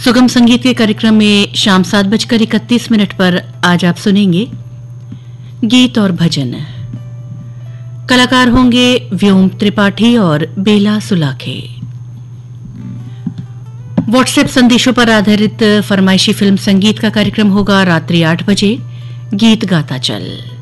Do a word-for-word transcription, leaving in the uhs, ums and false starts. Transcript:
सुगम संगीत के कार्यक्रम में शाम सात बजकर इकतीस मिनट पर आज आप सुनेंगे गीत और भजन। कलाकार होंगे व्योम त्रिपाठी और बेला सुलाखे। व्हाट्सएप संदेशों पर आधारित फरमाइशी फिल्म संगीत का कार्यक्रम होगा रात्रि आठ बजे गीत गाता चल।